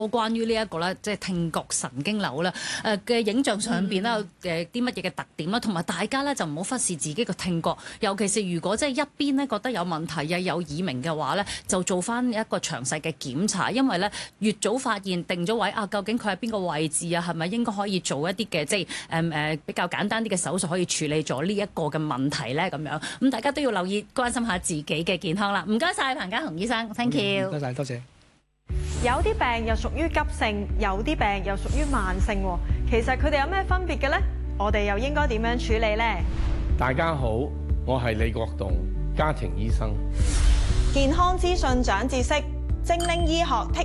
關於呢一個咧，即係聽覺神經瘤咧，嘅影像上邊咧有啲乜嘢嘅特點啦，同埋大家咧就唔好忽視自己嘅聽覺，尤其是如果即係一邊咧覺得有問題又有耳鳴嘅話咧，就做翻一個詳細嘅檢查，因為咧越早發現定咗位啊，究竟佢喺邊個位置啊，係咪應該可以做一啲嘅即係比較簡單啲嘅手術可以處理咗呢一個嘅問題咧咁樣，咁大家都要留意關心下自己嘅健康啦。唔該晒彭家鴻醫生 ，thank you。 唔該晒，多謝。 有啲病又屬於急性，有啲病又屬於慢性喎。其實佢哋有咩分別嘅呢？我哋又應該點樣處理呢？ 大家好，我係李國棟，家庭醫生。 健康資訊長知識，精靈醫學 Take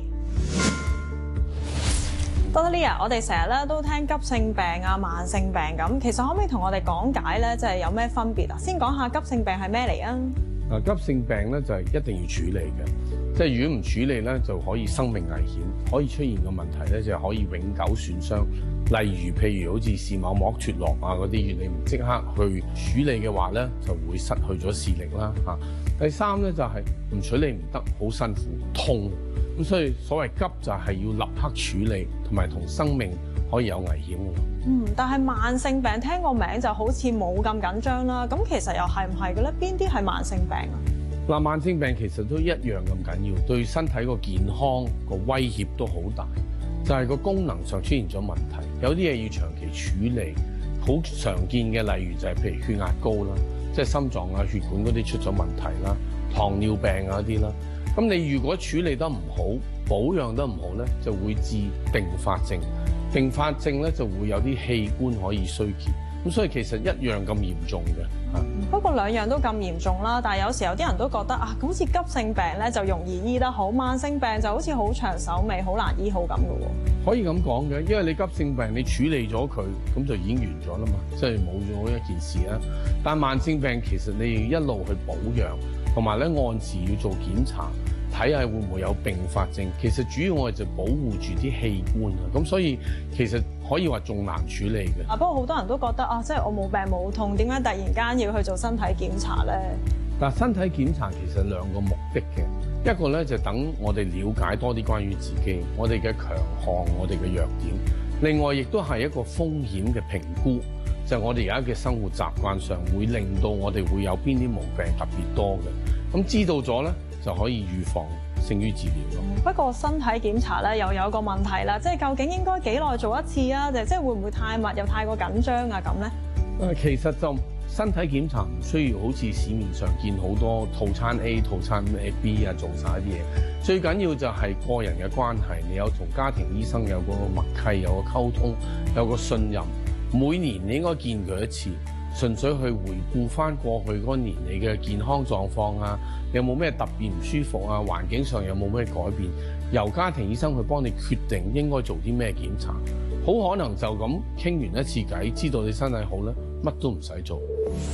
Away。Dr. Lia， 我哋成日咧都聽急性病啊、慢性病咁，其實可唔可以同我哋講解咧，即係有咩分別啊？先講下急性病係咩嚟啊？ 急性病咧就係一定要處理嘅，即係如果唔處理咧就可以生命危險，可以出現嘅問題咧就係可以永久損傷。例如譬如好似視網膜脫落啊嗰啲，如果你唔即刻去處理嘅話咧，就會失去咗視力啦嚇。第三咧就係唔處理唔得，好辛苦痛，咁所以所謂急就係要立刻處理，同埋同生命可以有危險嘅。 但係慢性病聽個名就好似冇咁緊張啦。咁其實又係唔係嘅咧？邊啲係慢性病啊？ 嗱，慢性病其實都一樣咁緊要，對身體個健康個威脅都好大。就係個功能上出現咗問題，有啲嘢要長期處理。好常見嘅例如就係譬如血壓高啦，即係心臟啊、血管嗰啲出咗問題啦，糖尿病啊啲啦。咁你如果處理得唔好，保養得唔好咧，就會致併發症。併發症咧就會有啲器官可以衰竭，咁所以其實一樣咁嚴重嘅。 不過兩樣都咁嚴重啦，但係有時有啲人都覺得啊，好似急性病咧就容易醫得好，慢性病就好似好長手尾，好難醫好咁嘅喎。 可以咁講嘅，因為你急性病你處理咗佢，咁就已經完咗啦嘛，即係冇咗一件事啦。但慢性病其實你要一路去保養，同埋咧按時要做檢查，睇下會唔會有併發症。其實主要我哋就保護住啲器官啊，咁所以其實可以話仲難處理嘅。 不過好多人都覺得啊，即係我冇病冇痛，點解突然間要去做身體檢查咧？ 嗱，身體檢查其實兩個目的嘅，一個咧就等我哋了解多啲關於自己，我哋嘅強項，我哋嘅弱點。另外亦都係一個風險嘅評估，就係我哋而家嘅生活習慣上會令到我哋會有邊啲毛病特別多嘅。咁知道咗咧，就可以預防勝於治療咯。 不過身體檢查咧又有個問題啦，即係究竟應該幾耐做一次啊？即係會唔會太密又太過緊張啊？咁咧？ 其實就身體檢查唔需要好似市面上見好多套餐 A、套餐 B 啊，做晒啲嘢。最緊要就係個人嘅關係，你有同家庭醫生有個默契，有個溝通，有個信任。每年你應該見佢一次，純粹去回顧翻過去嗰年你嘅健康狀況啊，有冇咩特別唔舒服啊？環境上有冇咩改變？由家庭醫生去幫你決定應該做啲咩檢查。好可能就咁傾完一次偈，知道你身體好咧，乜都唔使做。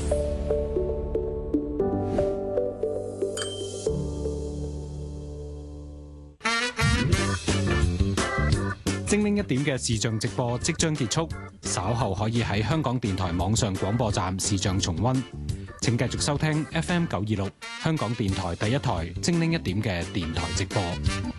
精靈一點嘅視像直播即將結束，稍後可以喺香港電台網上廣播站視像重溫。請繼續收聽 FM 926香港電台第一台精靈一點嘅電台直播。